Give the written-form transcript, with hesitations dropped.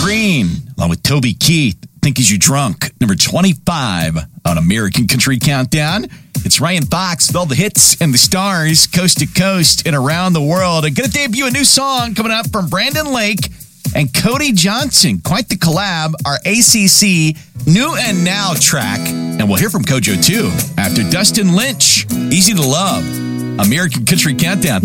Green, along with Toby Keith, Think Is You Drunk, number 25 on American Country Countdown. It's Ryan Fox with all the hits and the stars, coast to coast and around the world. I'm going to debut a new song coming up from Brandon Lake and Cody Johnson. Quite the collab, our ACC New and Now track. And we'll hear from Kojo, too, after Dustin Lynch, Easy to Love, American Country Countdown.